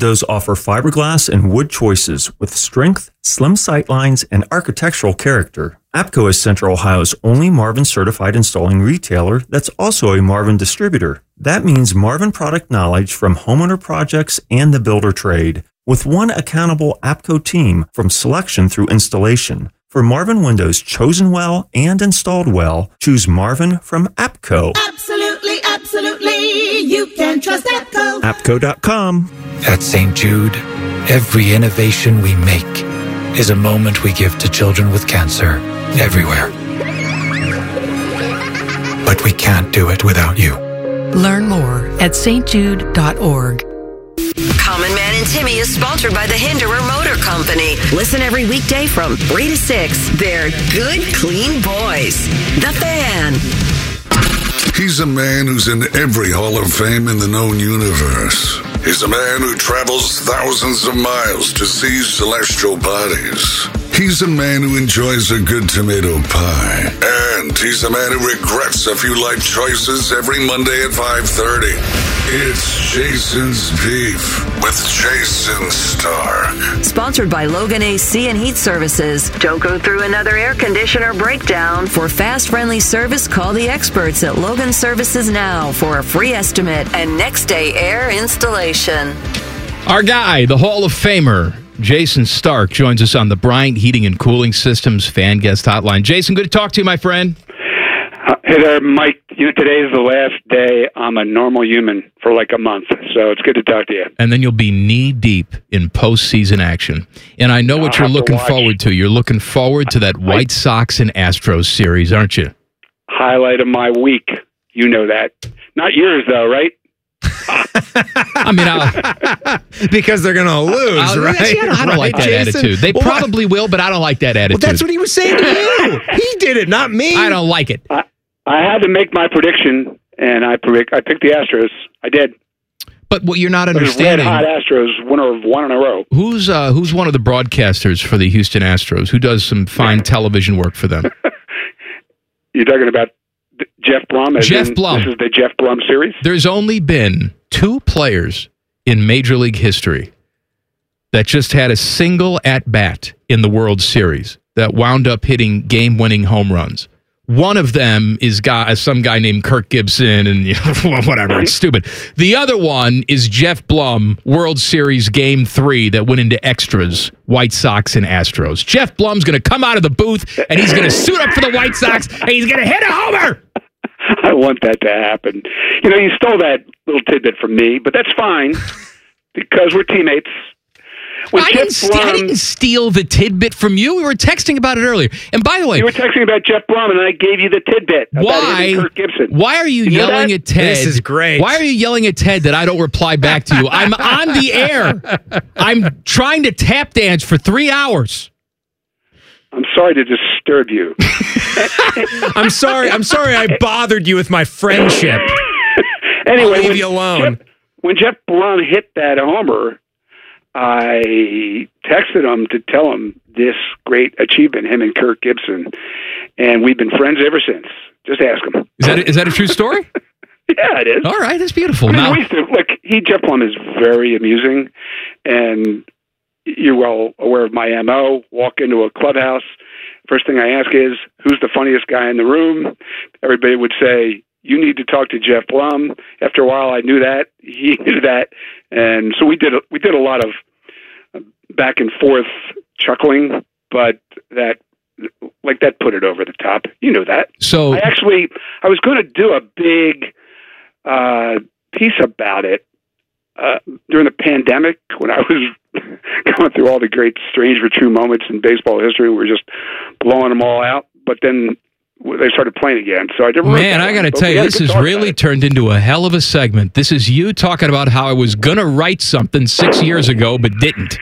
windows offer fiberglass and wood choices with strength, slim sightlines, and architectural character. APCO is Central Ohio's only Marvin certified installing retailer that's also a Marvin distributor. That means Marvin product knowledge from homeowner projects and the builder trade, with one accountable APCO team from selection through installation. For Marvin windows chosen well and installed well, choose Marvin from APCO. Absolutely, absolutely, you can trust APCO. APCO.com. At St. Jude, every innovation we make is a moment we give to children with cancer everywhere. But we can't do it without you. Learn more at stjude.org. Common Man and Timmy is sponsored by the Hinderer Motor Company. Listen every weekday from 3 to 6. They're good, clean boys. The Fan. He's a man who's in every Hall of Fame in the known universe. He's a man who travels thousands of miles to see celestial bodies. He's a man who enjoys a good tomato pie. And he's a man who regrets a few life choices every Monday at 5:30. It's Jason's Beef with Jason Stark. Sponsored by Logan AC and Heat Services. Don't go through another air conditioner breakdown. For fast, friendly service, call the experts at Logan Services now for a free estimate and next day air installation. Our guy, the Hall of Famer, Jason Stark, joins us on the Bryant Heating and Cooling Systems Fan Guest Hotline. Jason, good to talk to you, my friend. Hey there, Mike. Today is the last day I'm a normal human for like a month, so it's good to talk to you. And then you'll be knee-deep in postseason action. And I know what you're looking forward to. You're looking forward to that White Sox and Astros series, aren't you? Highlight of my week. You know that. Not yours, though, right? I mean, because they're going to lose, right? I don't like that attitude. They probably will, but I don't like that attitude. Well, that's what he was saying to you. He did it, not me. I don't like it. I had to make my prediction, and I picked the Astros. I did. But what you're not understanding... Red hot Astros, winner of one in a row. Who's one of the broadcasters for the Houston Astros? Who does some fine television work for them? You're talking about Jeff Blum? Jeff Blum. This is the Jeff Blum series? There's only been 2 players in Major League history that just had a single at-bat in the World Series that wound up hitting game-winning home runs. One of them is some guy named Kirk Gibson, and whatever. It's stupid. The other one is Jeff Blum, World Series Game 3 that went into extras, White Sox and Astros. Jeff Blum's going to come out of the booth, and he's going to suit up for the White Sox, and he's going to hit a homer. I want that to happen. You stole that little tidbit from me, but that's fine because we're teammates. I didn't steal the tidbit from you. We were texting about it earlier. And by the way... You were texting about Jeff Blum, and I gave you the tidbit about him and Kirk Gibson. Why are you yelling at Ted? This is great. Why are you yelling at Ted that I don't reply back to you? I'm on the air. I'm trying to tap dance for 3 hours. I'm sorry to disturb you. I'm sorry I bothered you with my friendship. Anyway, I'll leave you alone. When Jeff Blum hit that homer, I texted him to tell him this great achievement, him and Kirk Gibson, and we've been friends ever since. Just ask him. Is that a true story? Yeah, it is. All right, that's beautiful. Jeff Blum is very amusing, and you're well aware of my MO. Walk into a clubhouse, first thing I ask is, who's the funniest guy in the room? Everybody would say, you need to talk to Jeff Blum. After a while, I knew that. He knew that. And so we did a lot of back and forth chuckling, but that put it over the top. You know that. So I was going to do a big piece about it during the pandemic when I was going through all the great strange but true moments in baseball history. We were just blowing them all out. But then they started playing again. So I never. Man, I got to tell you, this has really turned into a hell of a segment. This is you talking about how I was going to write something 6 years ago, but didn't.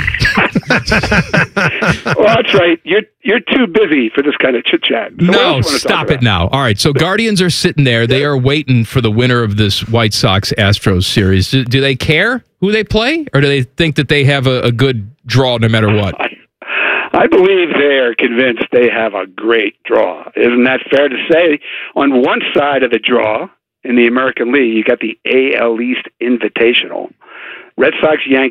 Well, that's right. You're too busy for this kind of chit chat. So no, stop it now. All right, so Guardians are sitting there. They are waiting for the winner of this White Sox-Astros series. Do they care who they play, or do they think that they have a good draw no matter what? I believe they are convinced they have a great draw. Isn't that fair to say? On one side of the draw in the American League, you got the AL East Invitational. Red Sox, Yankees.